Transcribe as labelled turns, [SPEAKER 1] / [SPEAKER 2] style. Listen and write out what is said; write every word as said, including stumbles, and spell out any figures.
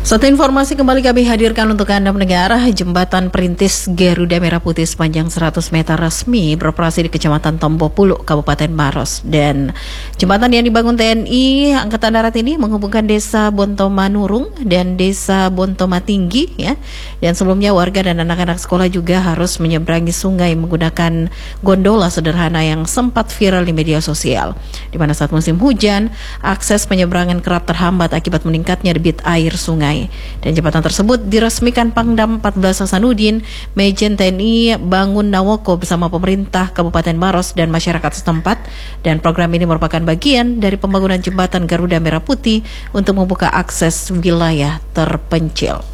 [SPEAKER 1] Satu informasi kembali kami hadirkan untuk Anda mendengar. Jembatan perintis Garuda Merah Putih sepanjang seratus meter resmi beroperasi di Kecamatan Tombopulu, Kabupaten Maros. Dan jembatan yang dibangun T N I Angkatan Darat ini menghubungkan Desa Bontomanurung dan Desa Bontomatinggi, ya. Dan sebelumnya warga dan anak-anak sekolah juga harus menyeberangi sungai menggunakan gondola sederhana yang sempat viral di media sosial. Di mana saat musim hujan, akses penyeberangan kerap terhambat akibat meningkatnya debit air sungai. Dan jembatan tersebut diresmikan Pangdam empat belas Hasanuddin, Majen T N I Bangun Nawoko bersama pemerintah Kabupaten Maros dan masyarakat setempat. Dan program ini merupakan bagian dari pembangunan jembatan Garuda Merah Putih untuk membuka akses wilayah terpencil.